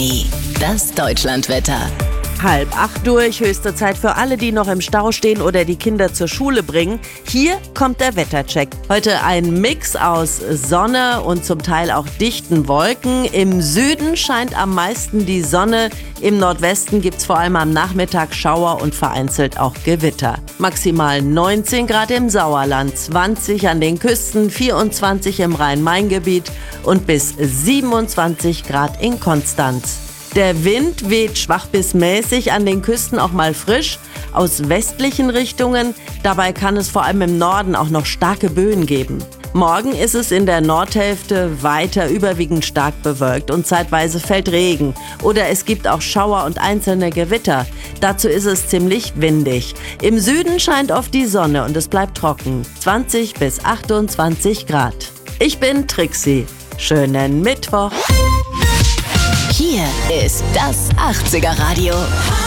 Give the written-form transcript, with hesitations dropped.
Harmony, das Deutschlandwetter. 7:30 durch, höchste Zeit für alle, die noch im Stau stehen oder die Kinder zur Schule bringen. Hier kommt der Wettercheck. Heute ein Mix aus Sonne und zum Teil auch dichten Wolken. Im Süden scheint am meisten die Sonne. Im Nordwesten gibt's vor allem am Nachmittag Schauer und vereinzelt auch Gewitter. Maximal 19 Grad im Sauerland, 20 an den Küsten, 24 im Rhein-Main-Gebiet und bis 27 Grad in Konstanz. Der Wind weht schwach bis mäßig, an den Küsten auch mal frisch, aus westlichen Richtungen. Dabei kann es vor allem im Norden auch noch starke Böen geben. Morgen ist es in der Nordhälfte weiter überwiegend stark bewölkt und zeitweise fällt Regen. Oder es gibt auch Schauer und einzelne Gewitter. Dazu ist es ziemlich windig. Im Süden scheint oft die Sonne und es bleibt trocken. 20 bis 28 Grad. Ich bin Trixie. Schönen Mittwoch. Hier ist das 80er Radio.